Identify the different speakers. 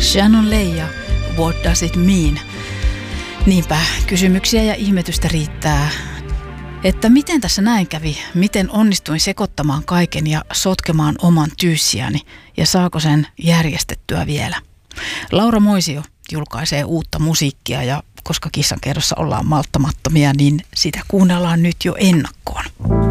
Speaker 1: Shannon Leija, What Does It Mean? Niinpä kysymyksiä ja ihmetystä riittää, että miten tässä näin kävi, miten onnistuin sekoittamaan kaiken ja sotkemaan oman tyyssiäni ja saako sen järjestettyä vielä. Laura Moisio julkaisee uutta musiikkia ja koska Kissankerrossa ollaan malttamattomia, niin sitä kuunnellaan nyt jo ennakkoon.